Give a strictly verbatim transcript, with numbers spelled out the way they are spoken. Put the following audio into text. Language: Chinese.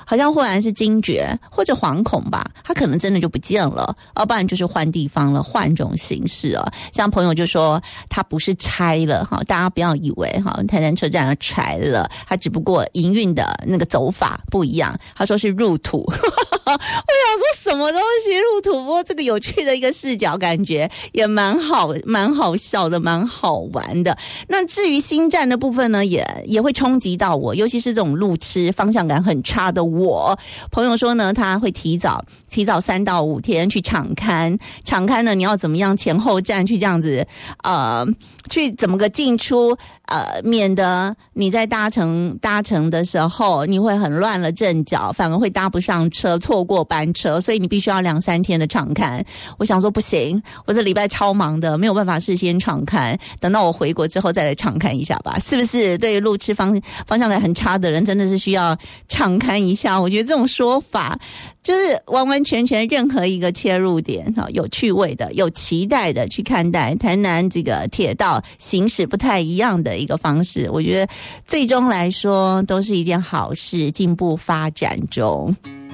好像忽然是惊觉或者惶恐吧，它可能真的就不见了，要不然就是换地方了，换种形式哦。像朋友就说它不是拆了哈，大家不要以为哈台南车站要拆了，它只不过营运的那个走法不一样，他说是入土。我想说什么东西入土，不过这个有趣的一个视角，感觉也蛮好蛮好笑的，蛮好玩的。那至于新站的部分呢，也也会冲击到我，尤其是这种路痴方向感很差的我。朋友说呢，他会提早提早三到五天去场勘，场勘呢你要怎么样前后站去这样子呃去怎么个进出，呃免得你在搭乘搭乘的时候你会很乱了阵脚，反而会搭不上车，错过班车，所以你必须要两三天的场勘。我想说不行，我这礼拜超忙的，没有办法事先场勘，等到我回国之后再来场勘一下吧，是不是？对于路痴方方向感很差的人真的是需要场勘一下。我觉得这种说法就是完完全全任何一个切入点，有趣味的有期待的去看待台南这个铁道行驶不太一样的一个方式，我觉得最终来说都是一件好事，进步发展中。